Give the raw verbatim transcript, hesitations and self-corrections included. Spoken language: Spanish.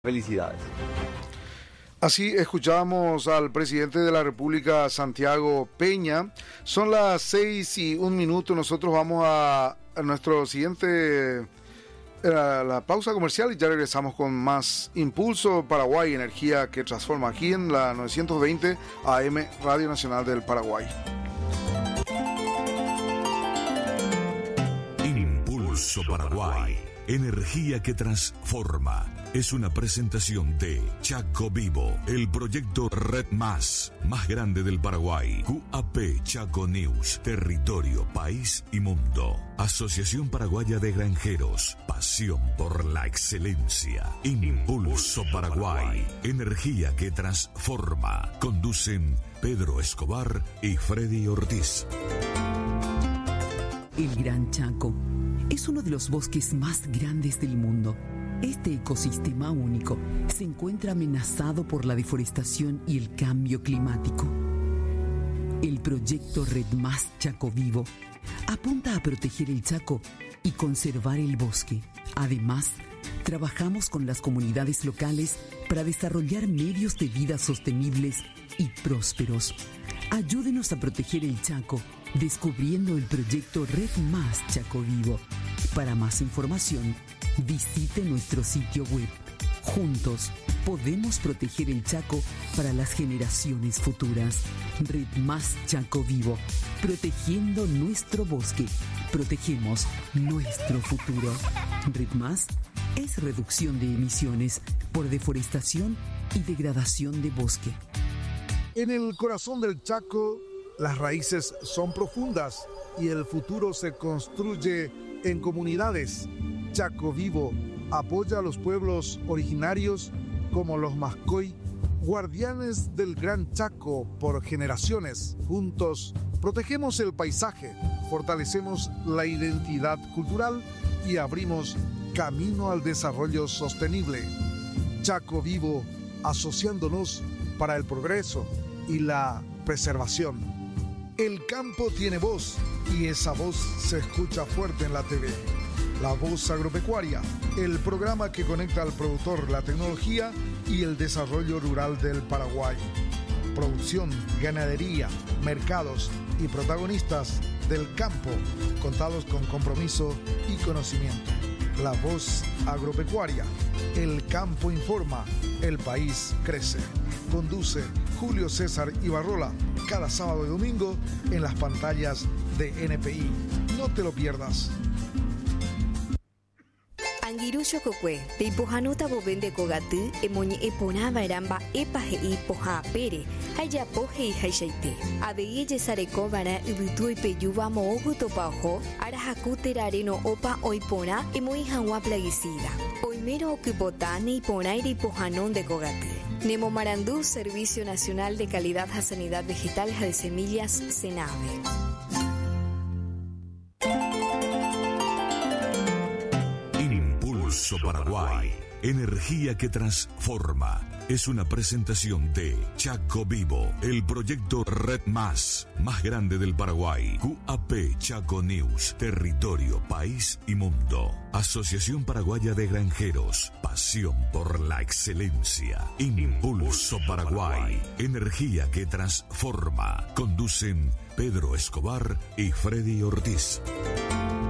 Felicidades. Así escuchamos al presidente de la República, Santiago Peña. Son las seis y un minuto. Nosotros vamos a, a nuestro siguiente, a la pausa comercial y ya regresamos con más Impulso Paraguay, energía que transforma, aquí en la novecientos veinte A M Radio Nacional del Paraguay. Impulso Paraguay, energía que transforma. Es una presentación de Chaco Vivo, el proyecto Red Más, más grande del Paraguay. Q A P Chaco News, territorio, país y mundo. Asociación Paraguaya de Granjeros, pasión por la excelencia. Impulso Paraguay, energía que transforma. Conducen Pedro Escobar y Freddy Ortiz. El Gran Chaco es uno de los bosques más grandes del mundo. Este ecosistema único se encuentra amenazado por la deforestación y el cambio climático. El proyecto Red Más Chaco Vivo apunta a proteger el Chaco y conservar el bosque. Además, trabajamos con las comunidades locales para desarrollar medios de vida sostenibles y prósperos. Ayúdenos a proteger el Chaco descubriendo el proyecto Red Más Chaco Vivo. Para más información, visite nuestro sitio web. Juntos podemos proteger el Chaco para las generaciones futuras. Red Más Chaco Vivo, protegiendo nuestro bosque. Protegemos nuestro futuro. Red Más es reducción de emisiones por deforestación y degradación de bosque. En el corazón del Chaco, las raíces son profundas y el futuro se construye en comunidades. Chaco Vivo apoya a los pueblos originarios como los Mascoy, guardianes del Gran Chaco por generaciones. Juntos protegemos el paisaje, fortalecemos la identidad cultural y abrimos camino al desarrollo sostenible. Chaco Vivo, asociándonos para el progreso y la preservación. El campo tiene voz y esa voz se escucha fuerte en la T V. La Voz Agropecuaria, el programa que conecta al productor, la tecnología y el desarrollo rural del Paraguay. Producción, ganadería, mercados y protagonistas del campo, contados con compromiso y conocimiento. La Voz Agropecuaria, el campo informa, el país crece. Conduce Julio César Ibarrola, cada sábado y domingo en las pantallas de N P I. No te lo pierdas. Angirusho kokwe, peipohanuta bobende kogatu, emoni epona varamba epahe poha pere, haya pohe y haishaite. Abeye yesareko vara ubutu y peyuva moogu topaho, arahakutera areno opa oipona, emoi hanwa plaguicida. Oimero okupota neipona y pohanón de kogatu. Nemo Marandú, Servicio Nacional de Calidad a Sanidad Vegetal de Semillas, Senave. Impulso Paraguay, energía que transforma. Es una presentación de Chaco Vivo, el proyecto Red Más, más grande del Paraguay. Q A P Chaco News, territorio, país y mundo. Asociación Paraguaya de Granjeros, pasión por la excelencia. Impulso Paraguay, energía que transforma. Conducen Pedro Escobar y Freddy Ortiz.